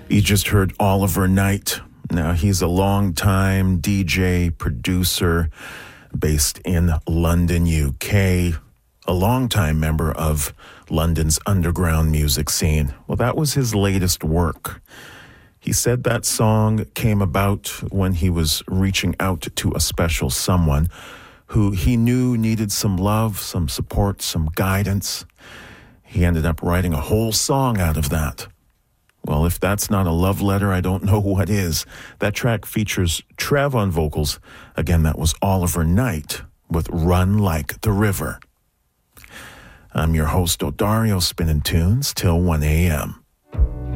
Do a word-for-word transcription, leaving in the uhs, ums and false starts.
You just heard Oliver Knight. Now, he's a longtime D J, producer, based in London, U K, a longtime member of London's underground music scene. Well, that was his latest work. He said that song came about when he was reaching out to a special someone who he knew needed some love, some support, some guidance. He ended up writing a whole song out of that. Well, if that's not a love letter, I don't know what is. That track features Trev on vocals. Again, that was Oliver Knight with Run Like the River. I'm your host, Odario, spinning tunes till one a.m.